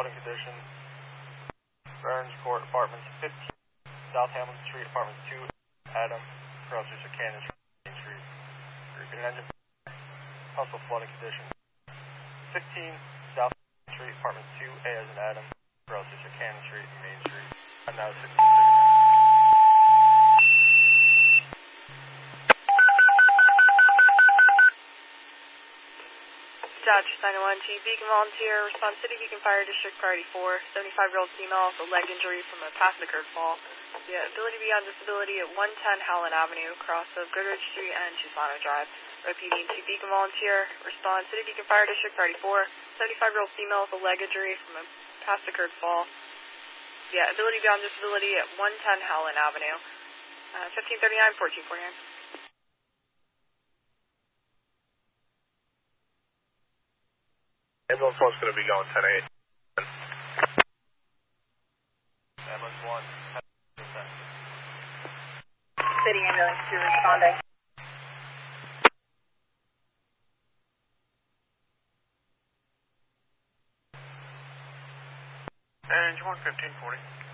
flooding condition. Burns Court, Apartments 15, South Hamilton Street, Apartments 2, Adam, Crossers of Cannon Street, Main Street. Repeat engine. Also flooding condition. 15, South Hamilton Street, Apartments 2, A as in Adam, Crossers of Cannon Street, Main Street. I'm now 16 Dodge 901 G, Beacon Volunteer, response City Beacon Fire District Priority 4, 75-year-old female with a leg injury from a past-occurred fall. The ability beyond disability at 110 Howland Avenue, cross of Goodrich Street and Chusano Drive. Repeating to Beacon Volunteer, response City Beacon Fire District Priority 4, 75-year-old female with a leg injury from a past-occurred fall. The ability beyond disability at 110 Howland Avenue, 1539, 1449. Ambulance 1's going to be going 10-8. Ambulance 1, 10%. City Ambulance 2 responding. And 1 1540.